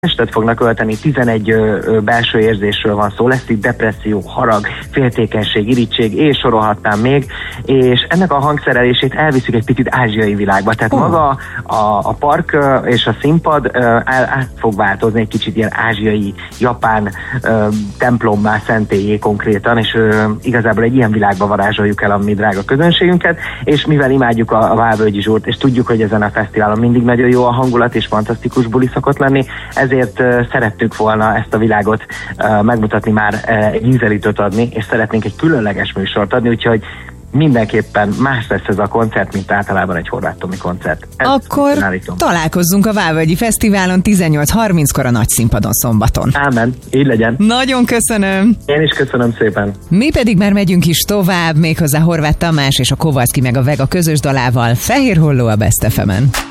testet fognak ölteni, 11 belső érzésről van szó, lesz itt depresszió, harag, féltékenység, irítség, és sorolhatnám még, és ennek a hangszerelését elviszük egy picit ázsiai világba, tehát maga a park és a színpad át fog változni egy kicsit ilyen ázsiai, japán templommá, szentélyé konkrétan, és igazából egy ilyen világba varázsoljuk el a mi drága közönségünket, és mivel imádjuk a Várvölgyi Zsúrt, és tudjuk, hogy ezen a fesztiválon mindig nagyon jó a hangulat, és fantasztikus buli szokott lenni, ezért szerettük volna ezt a világot megmutatni, már egy ízelítőt adni, és szeretnénk egy különleges műsort adni, úgyhogy mindenképpen más lesz ez a koncert, mint általában egy Horváth Tomi koncert. Akkor találkozzunk a Várvölgyi Fesztiválon 18:30-kor a Nagyszínpadon szombaton. Ámen, így legyen. Nagyon köszönöm. Én is köszönöm szépen. Mi pedig már megyünk is tovább, méghozzá Horváth Tamás és a Kovacki meg a Vega közös dalával, Fehér Holló a Best FM-en.